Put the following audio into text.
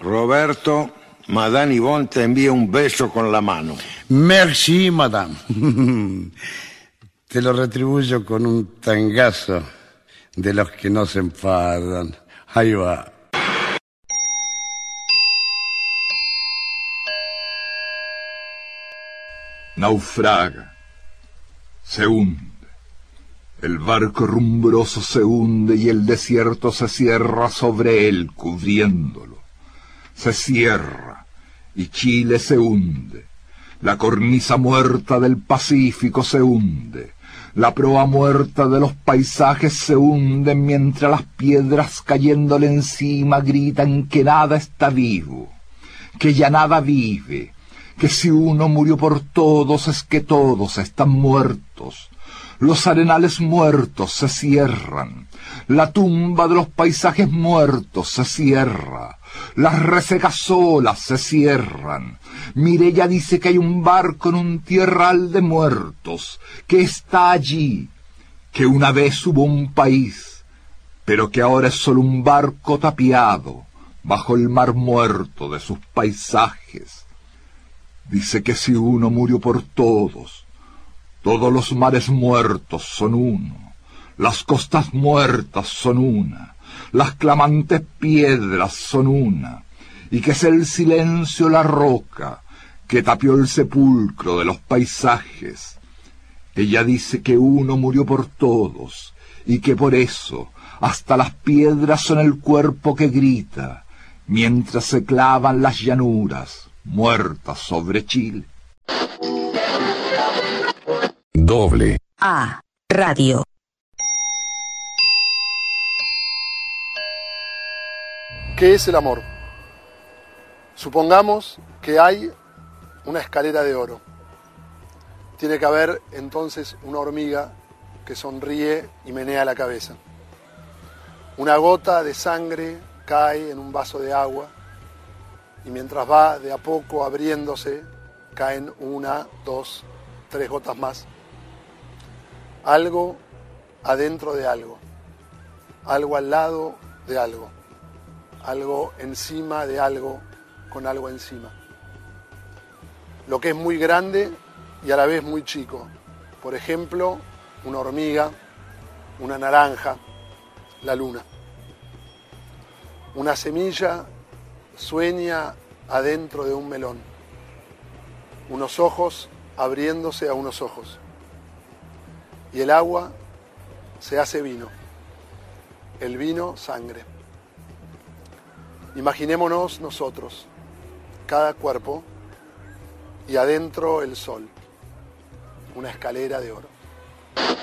Roberto, Madame Yvonne te envía un beso con la mano. Merci, madame. Te lo retribuyo con un tangazo de los que no se enfadan. Ahí va. Naufraga, se hunde, el barco rumbroso se hunde y el desierto se cierra sobre él, cubriéndolo. Se cierra y Chile se hunde, la cornisa muerta del Pacífico se hunde, la proa muerta de los paisajes se hunde mientras las piedras cayéndole encima gritan que nada está vivo, que ya nada vive, que si uno murió por todos es que todos están muertos. Los arenales muertos se cierran, la tumba de los paisajes muertos se cierra, las resecas olas se cierran. Mireya dice que hay un barco en un tierral de muertos, que está allí, que una vez hubo un país, pero que ahora es solo un barco tapiado bajo el mar muerto de sus paisajes. Dice que si uno murió por todos, todos los mares muertos son uno, las costas muertas son una, las clamantes piedras son una, y que es el silencio la roca que tapió el sepulcro de los paisajes. Ella dice que uno murió por todos, y que por eso hasta las piedras son el cuerpo que grita, mientras se clavan las llanuras muertas sobre Chile. Doble A Radio. ¿Qué es el amor? Supongamos que hay una escalera de oro. Tiene que haber entonces una hormiga que sonríe y menea la cabeza. Una gota de sangre cae en un vaso de agua y mientras va de a poco abriéndose, caen 1, 2, 3 gotas más. Algo adentro de algo, algo al lado de algo, algo encima de algo con algo encima. Lo que es muy grande y a la vez muy chico. Por ejemplo, una hormiga, una naranja, la luna. Una semilla sueña adentro de un melón. Unos ojos abriéndose a unos ojos. Y el agua se hace vino. El vino, sangre. Imaginémonos nosotros, cada cuerpo, y adentro el sol, una escalera de oro.